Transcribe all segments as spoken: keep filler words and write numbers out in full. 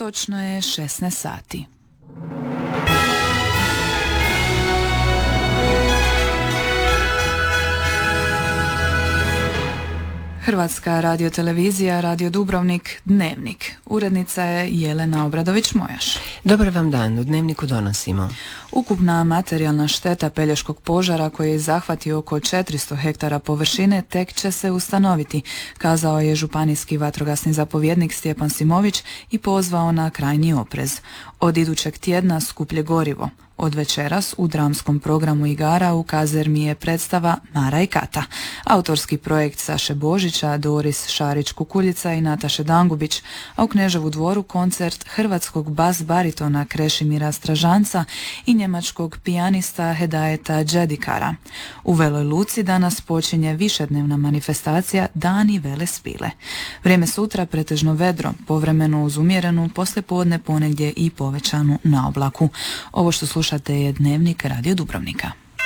Točno je šesnaest sati. Hrvatska radiotelevizija, Radio Dubrovnik, Dnevnik. Urednica je Jelena Obradović-Mojaš. Dobar vam dan, u Dnevniku donosimo. Ukupna materijalna šteta Pelješkog požara koji je zahvatio oko četiristo hektara površine tek će se ustanoviti, kazao je županijski vatrogasni zapovjednik Stjepan Simović i pozvao na krajnji oprez. Od idućeg tjedna skuplje gorivo. Od večeras u dramskom programu igara u kazermi je predstava Mara i Kata. Autorski projekt Saše Božića, Doris Šarić-Kukuljica i Nataše Dangubić, a u Kneževu dvoru koncert hrvatskog bas baritona Krešimira Stražanca i njemačkog pijanista Hedajeta Džedikara. U Veloj Luci danas počinje višednevna manifestacija Dani Vele Spile. Vrijeme sutra pretežno vedro, povremeno uz umjerenu, poslijepodne ponegdje i povećanu naoblaku. Ovo što slušate je Dnevnik Radio Dubrovnika.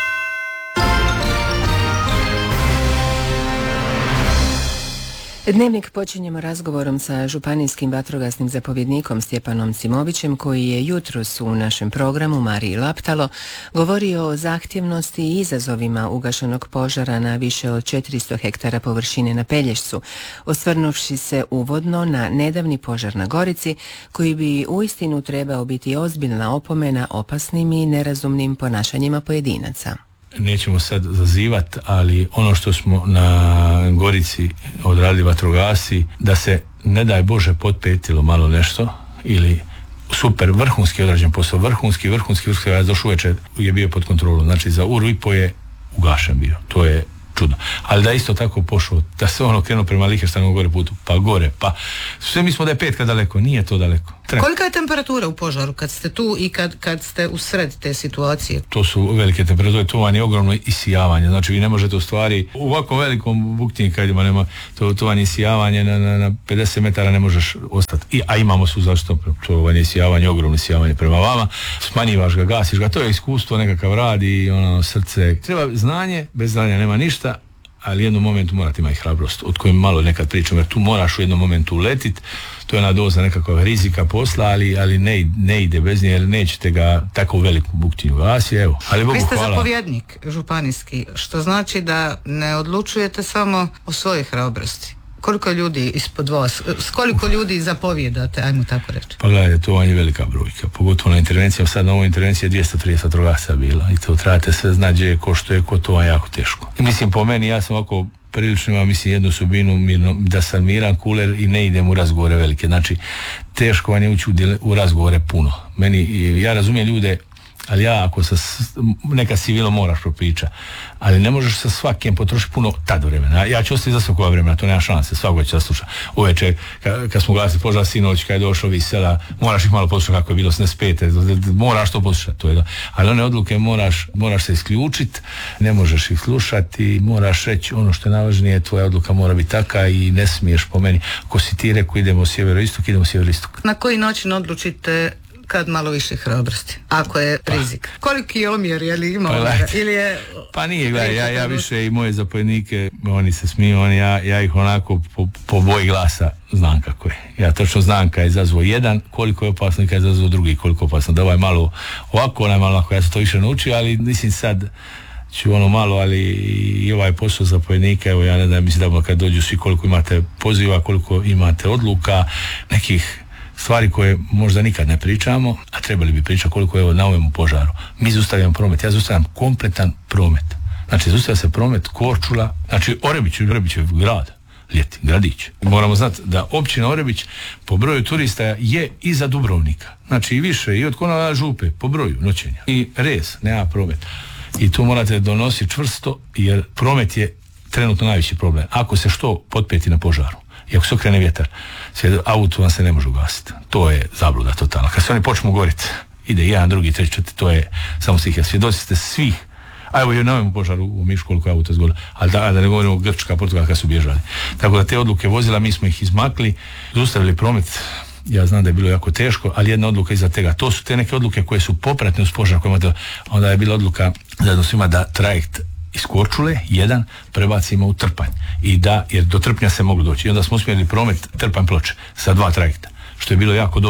Dnevnik počinjemo razgovorom sa županijskim vatrogasnim zapovjednikom Stjepanom Simovićem, koji je jutros u našem programu Mariji Laptalo govorio o zahtjevnosti i izazovima ugašenog požara na više od četiristo hektara površine na Pelješcu, osvrnuvši se uvodno na nedavni požar na Gorici, koji bi uistinu trebao biti ozbiljna opomena opasnim i nerazumnim ponašanjima pojedinaca. Nećemo sad zazivati, ali ono što smo na Gorici odradili vatrogasci, da se ne daj Bože potpetilo malo nešto ili super vrhunski odrađen posao, vrhunski, vrhunski, vrhunski, ja došao uveče je bio pod kontrolom, znači za uru i po je ugašen bio, to je čudno. Ali da isto tako pošlo, da se ono krenuo prema Lihtenštajnu gore putu, pa gore, pa sve mislimo da je petka daleko, nije to daleko. Treba. Kolika je temperatura u požaru kad ste tu i kad, kad ste usred te situacije? To su velike temperature, to vam je ogromno isijavanje, znači vi ne možete u stvari u ovako velikom buktinju kad ima, nema, to, to vam je isijavanje na, na, na pedeset metara ne možeš ostati, I, a imamo su zašto, to vam je isijavanje, ogromno isijavanje prema vama, smanjivaš ga, gasiš ga, to je iskustvo, nekakav rad i ono, srce. Treba znanje, bez znanja nema ništa, ali u jednom momentu morate imati hrabrost, od kojim malo nekad pričam, jer tu moraš u jednom momentu uletit, to je ona doza nekakvog rizika posla, ali, ali ne, ne ide bez nje, jer nećete ga tako veliku buktinju gasi, evo. Ali Bogu vi ste hvala. Zapovjednik županijski, što znači da ne odlučujete samo o svojoj hrabrosti. Koliko ljudi ispod vas, s koliko ljudi zapovjedate, ajmo tako reći? Pa gledajte, to vam je velika brojka, pogotovo na intervencijama, sad na ovoj intervenciji je dvjesto trideset vatrogasaca bila i to trebate sve znati gdje je ko što je, ko to vam je jako teško. I mislim po meni, ja sam ovako prilično imam mislim jednu subinu mirno, da sam miran, kuler i ne idem u razgovore velike, znači teško vam je ući u razgovore puno. Meni, ja razumijem ljude, ali ja ako sa neka civilo moraš propriča, ali ne možeš sa svakim potrošiti puno tad vremena. Ja ću ostati za svakog vremena, to nema šanse, svakog će saslušati. Uveče, kad ka smo glasili požar sinoć, kad je došao iz sela, moraš ih malo poslušati kako je bilo s pete, moraš to poslušati, to je da. Ali one odluke moraš, moraš se isključiti, ne možeš ih slušati, moraš reći ono što je najvažnije, tvoja odluka mora biti taka i ne smiješ po meni. Ako si ti rekao idemo sjevero-istok, idemo sjevero-istok. Na koji način odlučite kad malo više hrabrosti, ako je rizik? Pa. Koliki je omjer, je li ima pa, ili je... Pa nije, gledaj, ja, ja više i moje zapovjednike, oni se smiju, oni, ja, ja ih onako po, po boji glasa znam kako je. Ja točno znam kad je izazvao jedan, koliko je opasno i kad je izazvao drugi, koliko je opasno. Da ovaj malo ovako, onaj malo ovako, ja sam to više naučio, ali mislim sad ću ono malo, ali i ovaj posao zapovjednika, evo ja ne da mislim da kad dođu svi koliko imate poziva, koliko imate odluka, nekih stvari koje možda nikad ne pričamo, a trebali bi pričati koliko je na ovom požaru. Mi zaustavljamo promet, ja zaustavljam kompletan promet. Znači, zaustavlja se promet Korčula, znači Orebić, Orebić je grad, ljeti, gradić. Moramo znati da općina Orebić po broju turista je iza Dubrovnika. Znači i više, i od Konava Župe, po broju noćenja. I res, nema promet. I tu morate donositi čvrsto, jer promet je trenutno najveći problem. Ako se što potpeti na požaru, i ako se okrene vjetar, auto vam se ne može ugasiti. To je zabluda totalna. Kad se oni počnu goriti, ide jedan, drugi, treći, četiri, to je samo stihija. Svjedoci ste svih. A evo i na ovom požaru u Mišku koliko je auto zgodilo. Ali da, da ne govorimo Grčka, Portugal kad su bježali. Tako da te odluke vozila, mi smo ih izmakli, zaustavili promet. Ja znam da je bilo jako teško, ali jedna odluka iza tega. To su te neke odluke koje su popratne uz požar. Onda je bila odluka zajedno svima da trajekt iz Korčule, jedan, prebacimo u Trpanj. I da, jer do Trpnja se moglo doći. I onda smo usmjerili promet Trpanj Ploče sa dva trajekta, što je bilo jako dobro.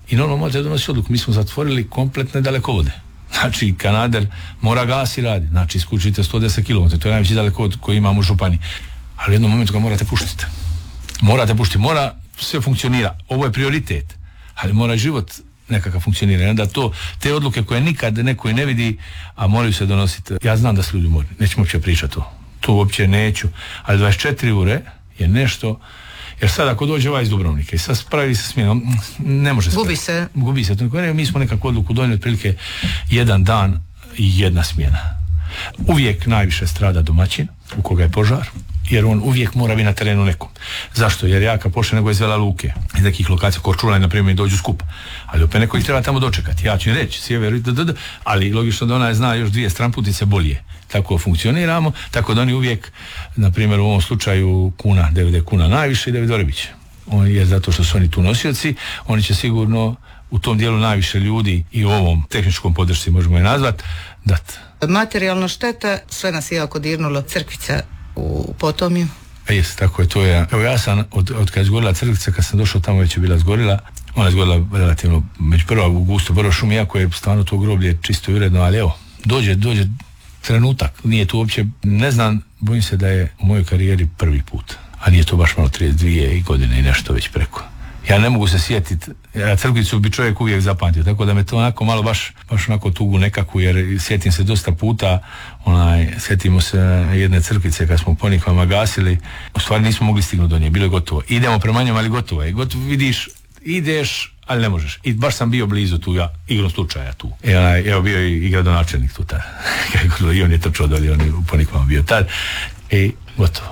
I normalno morate donositi odluku. Mi smo zatvorili kompletne dalekovode. Znači, kanader mora gas i radi. Znači, isključite sto deset kilometara. To je najveći dalekovod koji imamo u županiji. Ali u jednom momentu ga morate puštiti. Morate puštiti. Mora, sve funkcionira. Ovo je prioritet. Ali mora i život nekakav funkcionira. Onda to, te odluke koje nikad neko i ne vidi, a moraju se donositi. Ja znam da su ljudi umorni. Nećemo uopće pričati to. To uopće neću. Ali dvadeset četiri ure je nešto. Jer sad ako dođe ovaj iz Dubrovnika i sad pravi se smjenom, ne može se. Gubi se. Gubi se. Mi smo nekakvu odluku donijeli otprilike jedan dan i jedna smjena. Uvijek najviše strada domaćin u koga je požar, jer on uvijek mora biti na terenu nekom. Zašto? Jer ja kad pošle nego iz Vela Luke, iz nekih lokacija, Korčula na primjer, dođu skupa. Ali opet neko ih treba tamo dočekati. Ja ću im reći, sjever, ali logično da ona zna još dvije stranputice bolje. Tako funkcioniramo, tako da oni uvijek, na primjer u ovom slučaju kuna, D V D kuna najviše i David Orebić. On je zato što su oni tu nosioci, oni će sigurno u tom dijelu najviše ljudi i u ovom tehničkom podršci, možemo je nazvat, dat. Materijalna šteta, sve nas je jako dirnulo, crkvica u Potomju. A jes, tako je, to je. Evo ja sam, od, od kad je zgorila crkvica, kad sam došao tamo već je bila zgorila, ona je zgorila relativno, među prva u gusto, prvo šum, iako je stvarno to groblje čisto i uredno, ali evo, dođe, dođe trenutak, nije tu uopće, ne znam, bojim se da je u mojoj karijeri prvi put, a nije to baš malo trideset dvije godine i nešto već preko. Ja ne mogu se sjetiti, ja crkvicu bi čovjek uvijek zapamtio, tako da me to onako malo baš, baš onako tugu nekako, jer sjetim se dosta puta, onaj, sjetimo se jedne crkvice kad smo u Ponikvama gasili, u stvari nismo mogli stignuti do nje, bilo je gotovo. Idemo prema njemu, ali gotovo je, gotovo vidiš, ideš, ali ne možeš. I baš sam bio blizu tu, ja, igrom slučaja tu. I onaj, evo bio i, i gradonačelnik tu tad. I on je trčao dolje, on je u Ponikvama bio tad. I gotovo.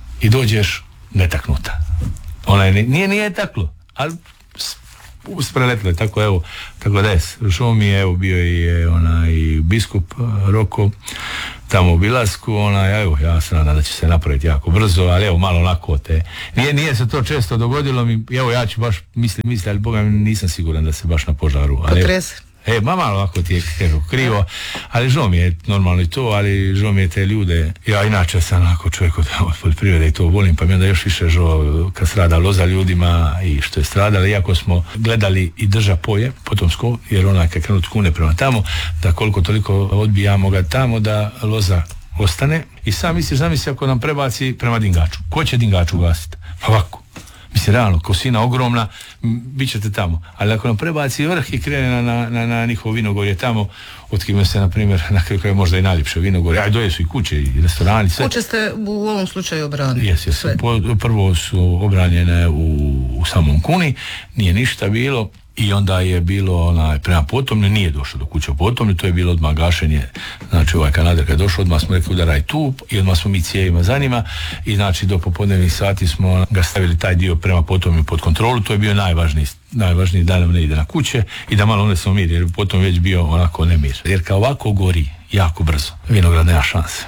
I dođeš netaknuta. Onaj, nije, nije taklo, ali spreletilo je, tako evo, tako da je, šao mi je, evo, bio i onaj biskup Roko, tamo u Bilasku, onaj, evo, ja se nadam da će se napraviti jako brzo, ali evo, malo lako te, nije, nije se to često dogodilo mi, evo, ja ću baš misli, misli, ali boga mi nisam siguran da se baš na požaru, ali Potres. E, ma malo ovako ti je krivo, ali žao mi je normalno i to, ali žao mi je te ljude. Ja inače sam onako čovjek od, od poljoprivrede i to volim, pa mi onda još više žao kad strada loza ljudima i što je stradala, iako smo gledali i drža poje, potomsko, jer ona kad krenut kune prema tamo, da koliko toliko odbijamo ga tamo, da loza ostane. I sam misliš, zamisli ako nam prebaci prema Dingaču. Ko će Dingaču gasiti? Pa ovako. Mislim, realno, kosina ogromna, bit ćete tamo. Ali ako nam prebaci vrh i krene na, na, na, na njihovo vinogorje tamo, od kime se, na primjer, na kraju je možda i najljepše vinogorje, aj doje su i kuće i restorani, sve. Kuće ste u ovom slučaju obranili? Jes, jes. Prvo su obranjene u, u samom Kuni, nije ništa bilo. I onda je bilo onaj, prema Potomlju, nije došlo do kuće u Potomlju, to je bilo odmah gašenje, znači ovaj kanader kad je došao, odmah smo rekli udaraj tu i odmah smo mi cijevima za njima i znači do popodnevnih sati smo ga stavili taj dio prema Potomlju pod kontrolu, to je bio najvažniji, najvažniji da nam ne ide na kuće i da malo unesemo mir, jer potom već bio onako nemir. Jer kao ovako gori jako brzo, vinograd nema šanse.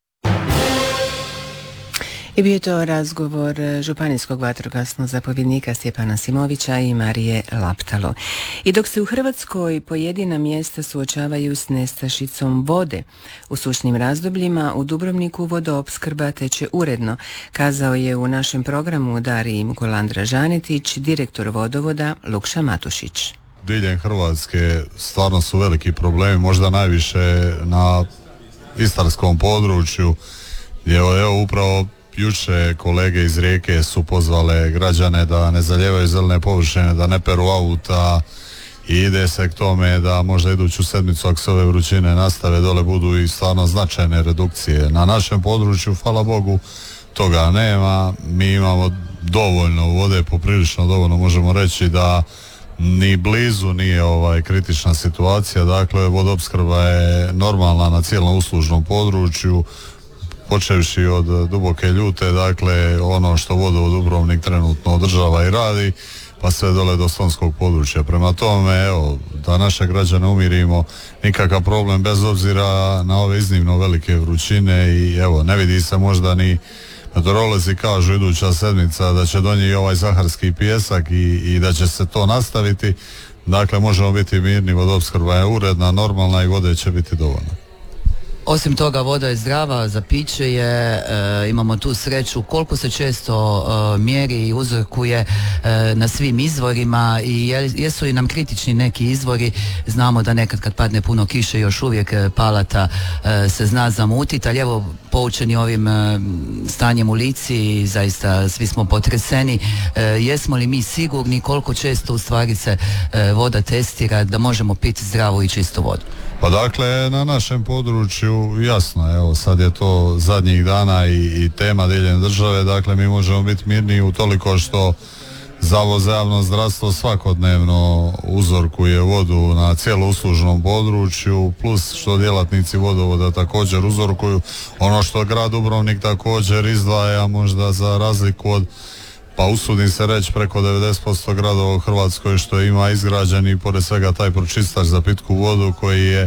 I bio je to razgovor županijskog vatrogasnog zapovjednika Stjepana Simovića i Marije Laptalo. I dok se u Hrvatskoj pojedina mjesta suočavaju s nestašicom vode, u sušnim razdobljima u Dubrovniku vodoopskrba teče uredno, kazao je u našem programu Dariji Mukolandra Žanetić, direktor vodovoda Lukša Matušić. Diljem Hrvatske stvarno su veliki problemi, možda najviše na istarskom području, gdje evo upravo juče kolege iz Rijeke su pozvale građane da ne zalijevaju zelene površine, da ne peru auta i ide se k tome da možda iduću sedmicu ako se ove vrućine nastave dole budu i stvarno značajne redukcije. Na našem području, hvala Bogu, toga nema. Mi imamo dovoljno vode, poprilično dovoljno, možemo reći da ni blizu nije ovaj kritična situacija. Dakle, vodoopskrba je normalna na cijelom uslužnom području, počevši od Duboke Ljute, dakle ono što vodovod Dubrovnik trenutno održava i radi, pa sve dole do Stonskog područja. Prema tome, evo, da naše građane umirimo, nikakav problem bez obzira na ove iznimno velike vrućine i evo, ne vidi se možda ni meteorolozi kažu iduća sedmica da će donijeti ovaj saharski pijesak i, i da će se to nastaviti. Dakle, možemo biti mirni, vodoopskrba je uredna, normalna i vode će biti dovoljno. Osim toga, voda je zdrava, za piće je, e, imamo tu sreću koliko se često e, mjeri i uzorkuje e, na svim izvorima i je, jesu li nam kritični neki izvori. Znamo da nekad kad padne puno kiše još uvijek e, palata e, se zna zamutiti, ali evo poučeni ovim e, stanjem u Lici, zaista svi smo potreseni. E, jesmo li mi sigurni koliko često u stvari se e, voda testira da možemo piti zdravu i čistu vodu? Pa dakle, na našem području jasno, evo sad je to zadnjih dana i, i tema diljem države, dakle mi možemo biti mirniji utoliko što Zavod za javno zdravstvo svakodnevno uzorkuje vodu na cijelouslužnom području, plus što djelatnici vodovoda također uzorkuju. Ono što grad Dubrovnik također izdvaja možda za razliku od, pa usudim se reći, preko devedeset posto gradova u Hrvatskoj što ima izgrađen i pored svega taj pročistač za pitku vodu koji je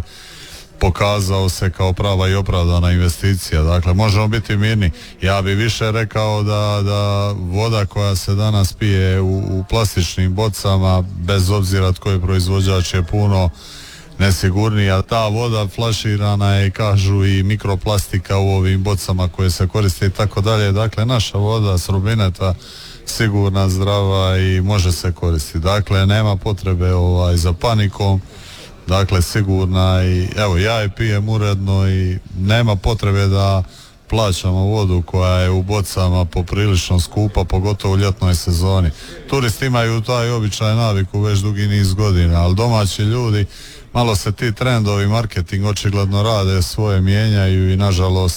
pokazao se kao prava i opravdana investicija. Dakle, možemo biti mirni. Ja bi više rekao da, da voda koja se danas pije u, u plastičnim bocama, bez obzira tko je proizvođač, je puno nesigurnija. Ta voda flaširana je, kažu, i mikroplastika u ovim bocama koje se koriste i tako dalje. Dakle, naša voda s rubineta sigurna, zdrava i može se koristiti. Dakle, nema potrebe ovaj, za panikom. Dakle, sigurna i evo, ja je pijem uredno i nema potrebe da plaćamo vodu koja je u bocama poprilično skupa, pogotovo u ljetnoj sezoni. Turisti imaju taj običaj, naviku već dugi niz godina, ali domaći ljudi, malo se ti trendovi, marketing očigledno rade, svoje mijenjaju i nažalost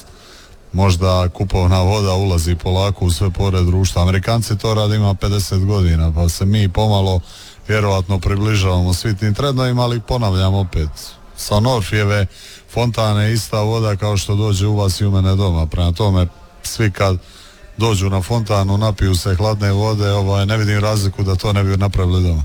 možda kupovna voda ulazi polako u sve pore društva. Amerikanci to rade ima pedeset godina, pa se mi pomalo vjerojatno približavamo svi tim trendovima, ali ponavljam opet, sa Norfijeve fontane ista voda kao što dođe u vas i u mene doma. Prema tome, svi kad dođu na fontanu, napiju se hladne vode, ovaj, ne vidim razliku da to ne bi napravili doma.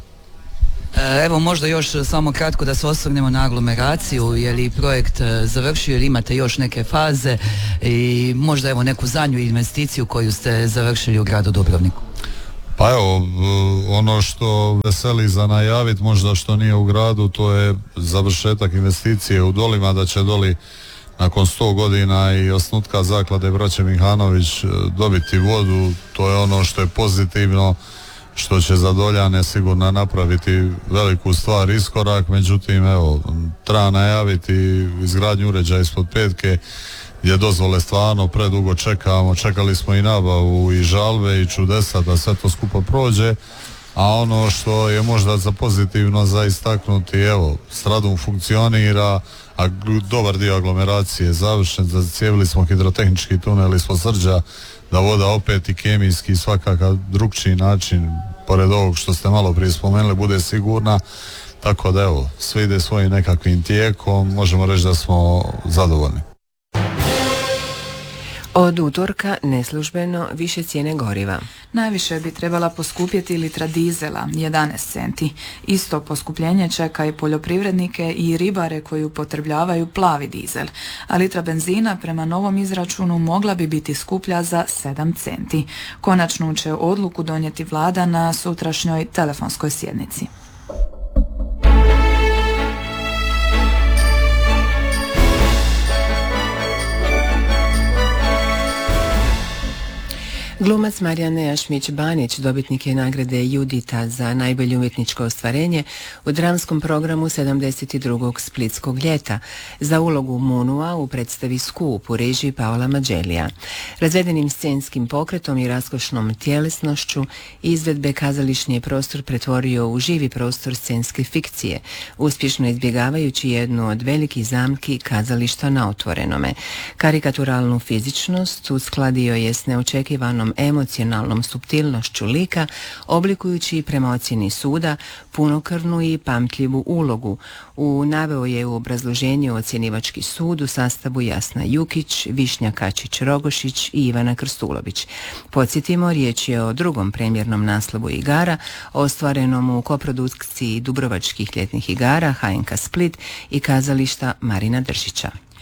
Evo možda još samo kratko da se osvrnemo na aglomeraciju, je li projekt završio ili imate još neke faze i možda evo neku zadnju investiciju koju ste završili u gradu Dubrovniku? Pa evo, ono što veseli za najavit, možda što nije u gradu, to je završetak investicije u Dolima, da će Doli nakon sto godina i osnutka zaklade Braće Mihanović dobiti vodu. To je ono što je pozitivno, što će za Doljane sigurno napraviti veliku stvar, iskorak. Međutim, evo, treba najaviti izgradnju uređaja ispod petke, gdje dozvole stvarno predugo čekamo, čekali smo i nabavu i žalbe i čudesa da sve to skupo prođe, a ono što je možda za pozitivno za istaknuti, evo, Stradum funkcionira, a dobar dio aglomeracije je završen, zacijevili smo hidrotehnički tunel ispod Srđa, da voda opet i kemijski i svakakav drugčiji način, pored ovog što ste malo prije spomenuli, bude sigurna, tako da evo, sve ide svojim nekakvim tijekom, možemo reći da smo zadovoljni. Od utorka neslužbeno više cijene goriva. Najviše bi trebala poskupjeti litra dizela, jedanaest centi. Isto poskupljenje čeka i poljoprivrednike i ribare koji upotrebljavaju plavi dizel. A litra benzina prema novom izračunu mogla bi biti skuplja za sedam centi. Konačnu će odluku donijeti vlada na sutrašnjoj telefonskoj sjednici. Glumac Marijan Nejašmić-Banić dobitnik je nagrade Judita za najbolje umjetničko ostvarenje u dramskom programu sedamdeset drugog Splitskog ljeta za ulogu Munua u predstavi Skup u režiji Paola Mađelija. Razvedenim scenskim pokretom i raskošnom tjelesnošću izvedbe kazališni je prostor pretvorio u živi prostor scenske fikcije, uspješno izbjegavajući jednu od velikih zamki kazališta na otvorenome. Karikaturalnu fizičnost uskladio je s neočekivanom emocionalnom suptilnošću lika, oblikujući prema ocjeni suda punokrvnu i pamtljivu ulogu. U naveo je u obrazloženju ocjenivački sud u sastavu Jasna Jukić, Višnja Kačić-Rogošić i Ivana Krstulović. Podsjetimo, riječ je o drugom premjernom naslovu igara, ostvarenom u koprodukciji Dubrovačkih ljetnih igara, H N K Split i kazališta Marina Držića.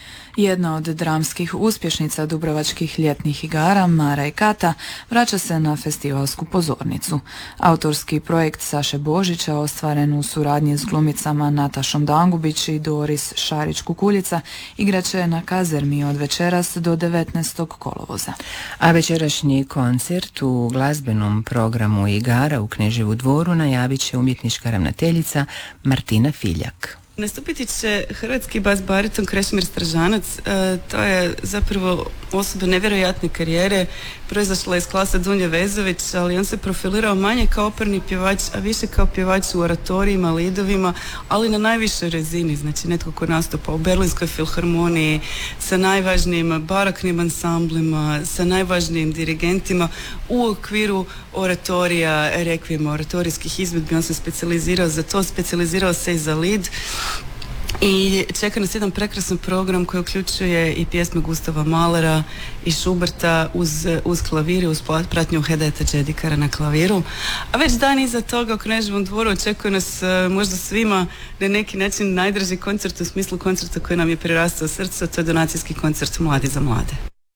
Jedna od dramskih uspješnica dubrovačkih ljetnih igara, Mara i Kata, vraća se na festivalsku pozornicu. Autorski projekt Saše Božića, ostvaren u suradnji s glumicama Natašom Dangubić i Doris Šarić-Kukuljica, igraće na Kazermi od večeras do devetnaestog kolovoza. A večerašnji koncert u glazbenom programu igara u Kneževu dvoru najavit će umjetnička ravnateljica Martina Filjak. Nastupiti će hrvatski bas bariton Krešimir Stražanac. E, to je zapravo osoba nevjerojatne karijere, proizašla iz klasa Dunje Vezović, ali on se profilirao manje kao operni pjevač, a više kao pjevač u oratorijima, lidovima, ali na najvišoj razini. Znači netko ko nastupa u Berlinskoj filharmoniji sa najvažnijim baraknim ansamblima, sa najvažnijim dirigentima u okviru oratorija, rekvijema, oratorijskih izvedbi. On se specijalizirao za to, specijalizirao se i za lid. I čeka nas jedan prekrasan program koji uključuje i pjesme Gustava Mahlera i Schuberta uz, uz klavir, uz pratnju Hedeta Džedikara na klaviru. A već dan iza toga u Kneževom dvoru očekuje nas možda svima na neki način najdraži koncert u smislu koncerta koji nam je prirastao srce, to je donacijski koncert Mladi za mlade.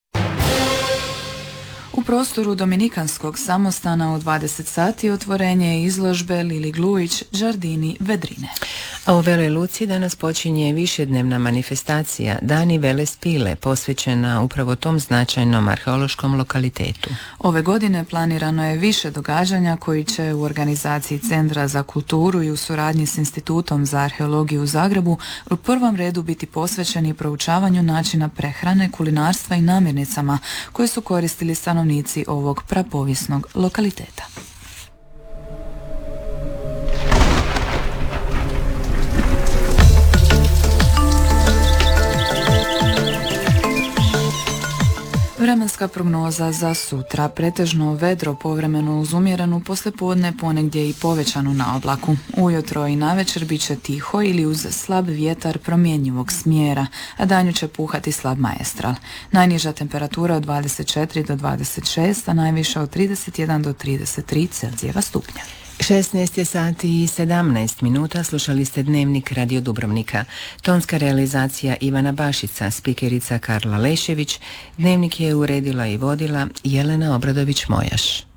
U prostoru Dominikanskog samostana u dvadeset sati otvorenje izložbe Lili Glujić Žardini Vedrine. A u Veloj Luci danas počinje višednevna manifestacija Dani Vele Spile, posvećena upravo tom značajnom arheološkom lokalitetu. Ove godine planirano je više događanja koji će u organizaciji Centra za kulturu i u suradnji s Institutom za arheologiju u Zagrebu u prvom redu biti posvećeni proučavanju načina prehrane, kulinarstva i namirnicama koje su koristili stanovnici ovog prapovijesnog lokaliteta. Vremenska prognoza za sutra, pretežno vedro, povremeno uz umjerenu, poslijepodne ponegdje i povećanu na oblaku. Ujutro i navečer bit će tiho ili uz slab vjetar promjenjivog smjera, a danju će puhati slab maestral. Najniža temperatura od dvadeset četiri do dvadeset šest, a najviša od trideset jedan do trideset tri Celzijeva stupnja. šesnaest je sati i sedamnaest minuta, slušali ste Dnevnik Radio Dubrovnika. Tonska realizacija Ivana Bašica, spikerica Karla Lešević, Dnevnik je uredila i vodila Jelena Obradović-Mojaš.